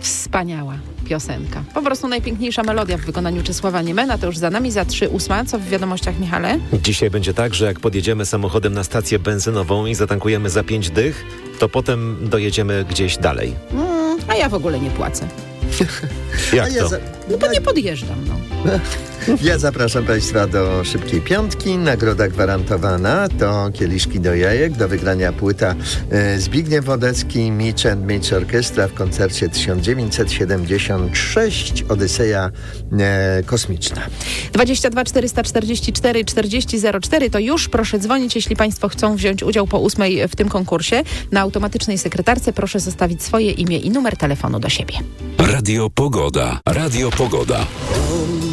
Wspaniała piosenka. Po prostu najpiękniejsza melodia w wykonaniu Czesława Niemena. To już za nami, za 3:08. Co w wiadomościach, Michale? Dzisiaj będzie tak, że jak podjedziemy samochodem na stację benzynową i zatankujemy za 5 dych, to potem dojedziemy gdzieś dalej. A ja w ogóle nie płacę. Jak to? No bo nie podjeżdżam, no. Ja zapraszam Państwa do Szybkiej Piątki. Nagroda gwarantowana to kieliszki do jajek. Do wygrania płyta Zbigniew Wodecki, Mitch and Mitch Orkiestra w koncercie 1976 Odyseja kosmiczna. 22 444 4004 to już proszę dzwonić, jeśli Państwo chcą wziąć udział po 8 w tym konkursie. Na automatycznej sekretarce proszę zostawić swoje imię i numer telefonu do siebie. Radio Pogoda. Radio Pogoda.